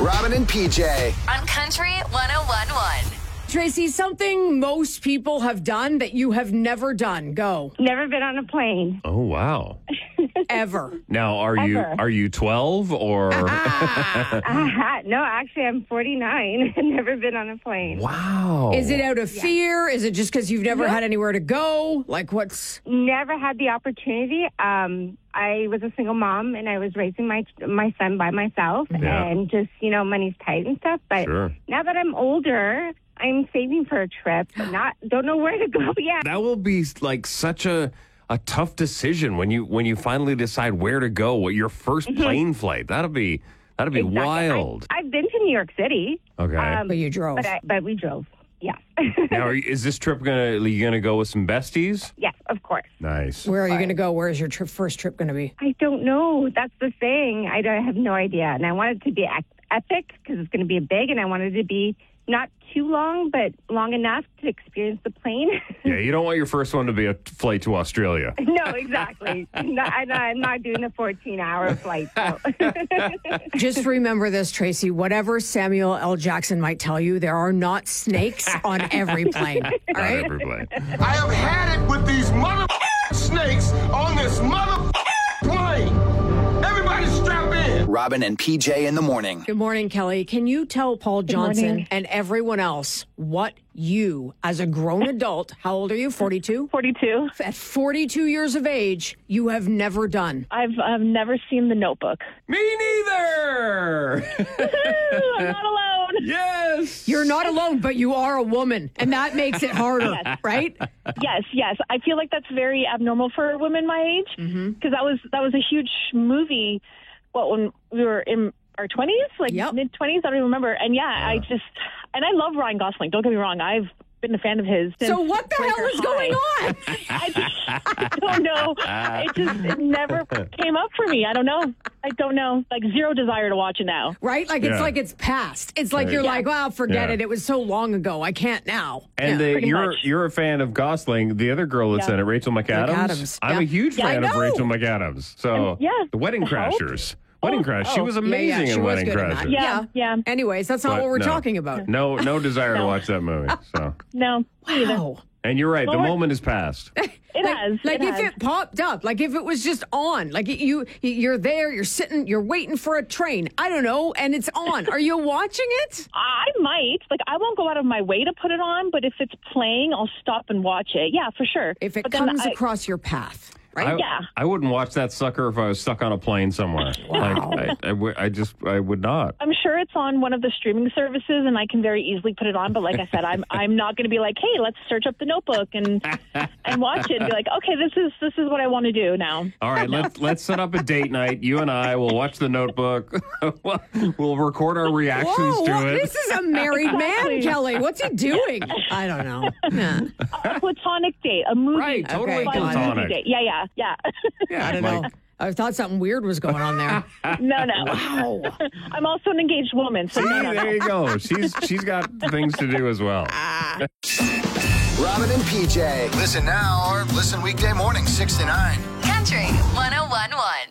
Robin and PJ. On Country 101.1. Tracy, something most people have done that you have never done. Go. Never been on a plane. Oh, wow. Ever. Now, Ever. are you 12 or? No, actually, I'm 49 and never been on a plane. Wow. Is it out of fear? Is it just because you've never had anywhere to go? Like what's... Never had the opportunity. I was a single mom and I was raising my son by myself and just, money's tight and stuff. But now that I'm older, I'm saving for a trip. Don't know where to go yet. That will be like such a tough decision when you finally decide where to go. What your first plane flight? That'll be Exactly. wild. I've been to New York City. Okay, but you drove. But we drove. Yeah. now, is this trip you gonna go with some besties? Yes, of course. Nice. Where are you going to go? Where is your first trip going to be? I don't know. That's the thing. I have no idea. And I want it to be epic because it's going to be big, and I want it to be not too long, but long enough to experience the plane. Yeah, you don't want your first one to be a flight to Australia. No, exactly. I'm not doing a 14-hour flight. So. Just remember this, Tracy. Whatever Samuel L. Jackson might tell you, there are not snakes on every plane. All right? Not every plane. I have had it with these mother snakes on this mother plane. Everybody strap in. Robin and PJ in the morning. Good morning, Kelly. Can you tell Paul Johnson and everyone else what you, as a grown adult, how old are you? 42? 42. At 42 years of age, you have never done. I've never seen The Notebook. Me neither. I'm not alone. Yes. You're not alone, but you are a woman, and that makes it harder, right? Yes. I feel like that's very abnormal for women my age because that was a huge movie. When we were in our 20s, mid-20s, I don't even remember. And I love Ryan Gosling. Don't get me wrong. I've been a fan of his. So what the hell is going on? I don't know. It never came up for me. I don't know. Like zero desire to watch it now. Right? Like it's like it's past. It's like you're like, well, forget it. It was so long ago. I can't now. And you're a fan of Gosling. The other girl that's in it, Rachel McAdams. I'm a huge fan of Rachel McAdams. So the Wedding Crashers. Wedding Crash. She was amazing in Wedding Crashers. Yeah. Anyways, that's not what we're talking about. No desire to watch that movie. So. No. Wow. And you're right. The moment is past. It has. If it popped up, like if it was just on, like you're there, you're sitting, you're waiting for a train. I don't know, and it's on. Are you watching it? I might. Like I won't go out of my way to put it on, but if it's playing, I'll stop and watch it. Yeah, for sure. If it comes across your path. Right? I wouldn't watch that sucker if I was stuck on a plane somewhere. Wow. I would not. I'm sure it's on one of the streaming services, and I can very easily put it on. But like I said, I'm not going to be like, hey, let's search up The Notebook and watch it and be like, okay, this is what I want to do now. All right, let's set up a date night. You and I will watch The Notebook. We'll record our reactions to it. This is a married man, Kelly. What's he doing? I don't know. A platonic date, a movie. Right, totally platonic. Date. Yeah. I don't know. I thought something weird was going on there. No. Wow. I'm also an engaged woman, so no. There you go. She's got things to do as well. Robin and PJ. Listen now or listen weekday morning 6 to 9. Country 101.1.